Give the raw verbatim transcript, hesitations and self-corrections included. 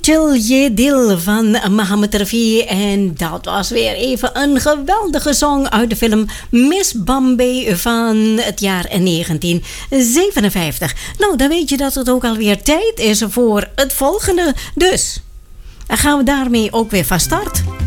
Chil Je Dil van Mohammed Rafi. En dat was weer even een geweldige song uit de film Miss Bombay van het jaar negentien zevenenvijftig. Nou, dan weet je dat het ook alweer tijd is voor het volgende. Dus, dan gaan we daarmee ook weer van start.